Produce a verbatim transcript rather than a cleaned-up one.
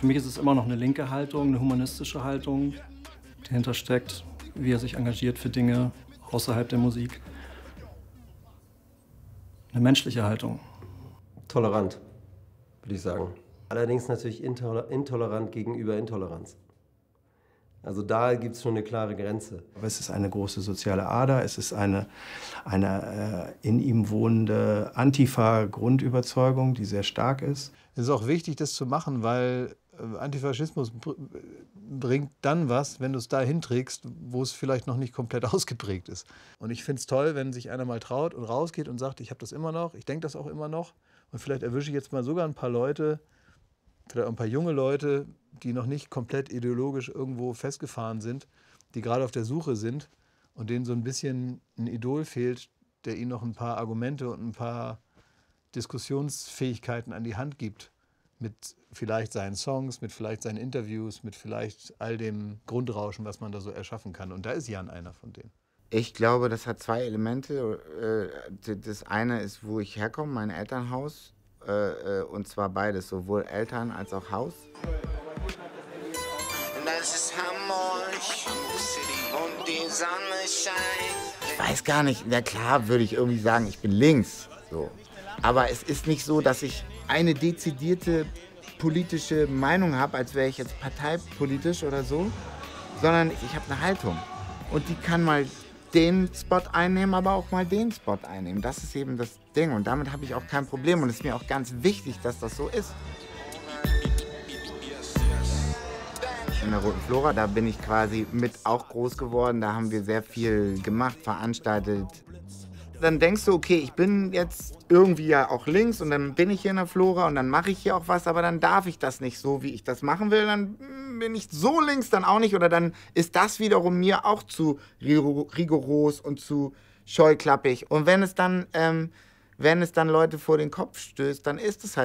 Für mich ist es immer noch eine linke Haltung, eine humanistische Haltung, die dahinter steckt, wie er sich engagiert für Dinge außerhalb der Musik. Eine menschliche Haltung. Tolerant, würde ich sagen. Allerdings natürlich intoler intolerant gegenüber Intoleranz. Also da gibt es schon eine klare Grenze. Aber es ist eine große soziale Ader, es ist eine, eine äh, in ihm wohnende Antifa-Grundüberzeugung, die sehr stark ist. Es ist auch wichtig, das zu machen, weil äh, Antifaschismus br bringt dann was, wenn du es da hinträgst, wo es vielleicht noch nicht komplett ausgeprägt ist. Und ich finde es toll, wenn sich einer mal traut und rausgeht und sagt, ich habe das immer noch, ich denke das auch immer noch. Und vielleicht erwische ich jetzt mal sogar ein paar Leute, vielleicht auch ein paar junge Leute, die noch nicht komplett ideologisch irgendwo festgefahren sind, die gerade auf der Suche sind und denen so ein bisschen ein Idol fehlt, der ihnen noch ein paar Argumente und ein paar Diskussionsfähigkeiten an die Hand gibt. Mit vielleicht seinen Songs, mit vielleicht seinen Interviews, mit vielleicht all dem Grundrauschen, was man da so erschaffen kann. Und da ist Jan einer von denen. Ich glaube, das hat zwei Elemente. Das eine ist, wo ich herkomme, mein Elternhaus. Und zwar beides, sowohl Eltern als auch Haus. Das ist Hamburg und die Sonne scheint. Ich weiß gar nicht, na klar würde ich irgendwie sagen, ich bin links. So. Aber es ist nicht so, dass ich eine dezidierte politische Meinung habe, als wäre ich jetzt parteipolitisch oder so, sondern ich habe eine Haltung. Und die kann mal den Spot einnehmen, aber auch mal den Spot einnehmen. Das ist eben das Ding und damit habe ich auch kein Problem und es ist mir auch ganz wichtig, dass das so ist. In der Roten Flora, da bin ich quasi mit auch groß geworden, da haben wir sehr viel gemacht, veranstaltet. Dann denkst du, okay, ich bin jetzt irgendwie ja auch links und dann bin ich hier in der Flora und dann mache ich hier auch was, aber dann darf ich das nicht so, wie ich das machen will, dann bin ich so links dann auch nicht oder dann ist das wiederum mir auch zu rigoros und zu scheuklappig. Und wenn es dann, ähm, wenn es dann Leute vor den Kopf stößt, dann ist es halt